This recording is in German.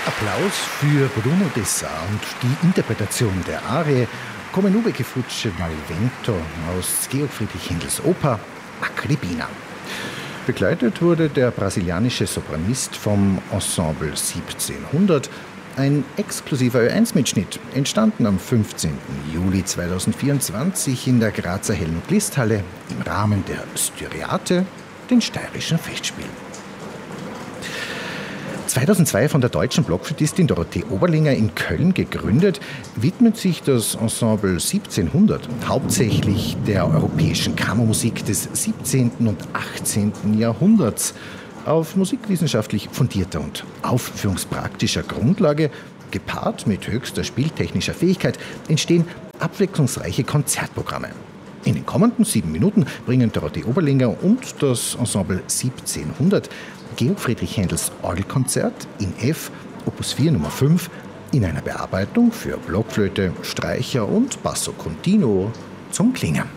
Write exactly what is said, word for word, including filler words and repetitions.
Applaus für Bruno Dessart und die Interpretation der Arie Come nube che fugge mal vento aus Georg Friedrich Händels Oper Agripina. Begleitet wurde der brasilianische Sopranist vom Ensemble siebzehnhundert, ein exklusiver Ö eins Mitschnitt, entstanden am fünfzehnten Juli zweitausendvierundzwanzig in der Grazer Helmut-List-Halle im Rahmen der Styriate, den steirischen Festspielen. zweitausendzwei von der deutschen Blockflötistin Dorothee Oberlinger in Köln gegründet, widmet sich das Ensemble siebzehnhundert hauptsächlich der europäischen Kammermusik des siebzehnten und achtzehnten Jahrhunderts. Auf musikwissenschaftlich fundierter und aufführungspraktischer Grundlage, gepaart mit höchster spieltechnischer Fähigkeit, entstehen abwechslungsreiche Konzertprogramme. In den kommenden sieben Minuten bringen Dorothee Oberlinger und das Ensemble siebzehnhundert Georg Friedrich Händels Orgelkonzert in F, Opus vier Nummer fünf, in einer Bearbeitung für Blockflöte, Streicher und Basso Continuo zum Klingen.